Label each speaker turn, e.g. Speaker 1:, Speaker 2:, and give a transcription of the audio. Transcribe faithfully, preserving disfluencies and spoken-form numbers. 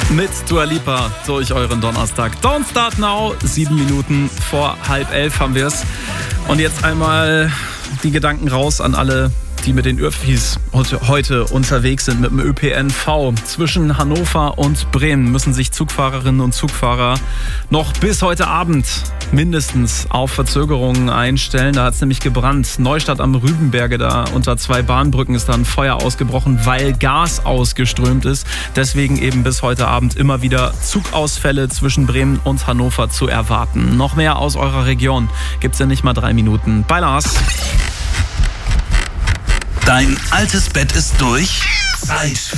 Speaker 1: Mit Dua Lipa durch euren Donnerstag. Don't Start Now, sieben Minuten vor halb elf haben wir es. Und jetzt einmal die Gedanken raus an alle, die mit den Öffis heute unterwegs sind, mit dem Ö P N V. Zwischen Hannover und Bremen müssen sich Zugfahrerinnen und Zugfahrer noch bis heute Abend mindestens auf Verzögerungen einstellen. Da hat es nämlich gebrannt. Neustadt am Rübenberge, da unter zwei Bahnbrücken ist da ein Feuer ausgebrochen, weil Gas ausgeströmt ist. Deswegen eben bis heute Abend immer wieder Zugausfälle zwischen Bremen und Hannover zu erwarten. Noch mehr aus eurer Region gibt's in nicht mal drei Minuten. Bei Lars.
Speaker 2: Dein altes Bett ist durch? Zeit